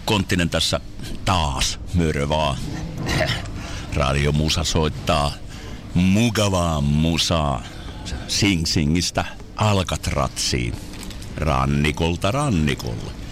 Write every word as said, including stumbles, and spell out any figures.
Konttinen tässä taas, mörö vaan. Radiomusa soittaa mukavaa musaa Sing Singistä Alcatraziin, rannikolta rannikolle.